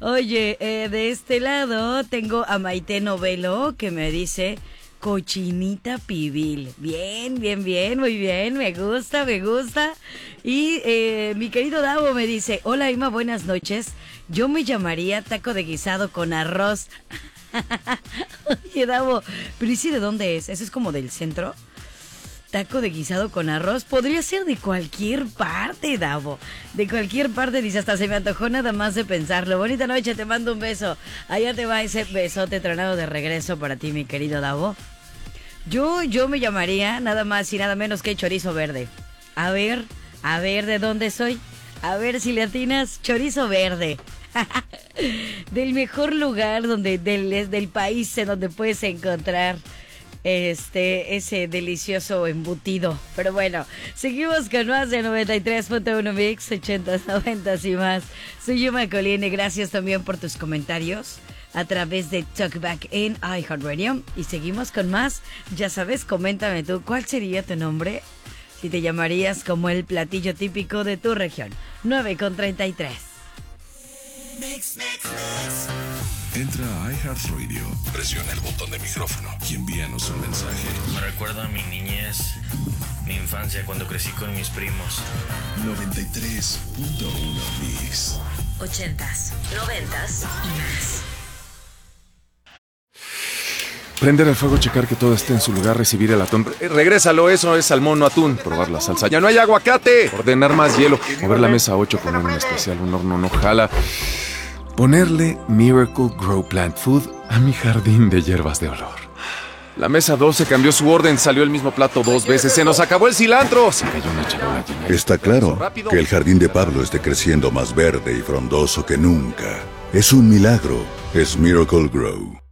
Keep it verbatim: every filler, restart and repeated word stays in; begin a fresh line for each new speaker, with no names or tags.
Oye, eh, de este lado tengo a Maite Novelo que me dice cochinita pibil. Bien, bien, bien, muy bien, me gusta, me gusta. Y eh, mi querido Davo me dice, hola Ima, buenas noches. Yo me llamaría taco de guisado con arroz. Oye, Davo, pero ¿y si de dónde es? ¿Eso es como del centro? Taco de guisado con arroz. Podría ser de cualquier parte, Davo. De cualquier parte, dice, hasta se me antojó nada más de pensarlo. Bonita noche, te mando un beso. Allá te va ese besote tronado de regreso para ti, mi querido Davo. Yo, yo me llamaría nada más y nada menos que chorizo verde. A ver, a ver de dónde soy. A ver si le atinas, chorizo verde. Del mejor lugar donde, del, del país en donde puedes encontrar Este, ese delicioso embutido. Pero bueno, seguimos con más de noventa y tres punto uno Mix, ochentas, noventas y más. Soy Yuma Colini, gracias también por tus comentarios a través de Talkback en iHeartRadio. Y seguimos con más. Ya sabes, coméntame tú, ¿cuál sería tu nombre? Si te llamarías como el platillo típico de tu región. nueve con treinta y tres.
Mix, mix, mix.
Entra a iHeartRadio, presiona el botón de micrófono y envíanos un mensaje.
Me recuerda a mi niñez, mi infancia, cuando crecí con mis primos.
noventa y tres punto uno Mix.
Ochentas, noventas y más.
Prender el fuego, checar que todo esté en su lugar, recibir el atún. Eh, regrésalo, eso es salmón o atún. Probar la salsa. ¡Ya no hay aguacate! Ordenar más hielo. Mover la mesa a ocho, poner un especial, un horno no jala. Ponerle Miracle Grow Plant Food a mi jardín de hierbas de olor. La mesa doce cambió su orden, salió el mismo plato dos veces. ¡Se nos acabó el cilantro! Se cayó una charola llena de-
Está claro que el jardín de Pablo esté creciendo más verde y frondoso que nunca. Es un milagro. Es Miracle Grow.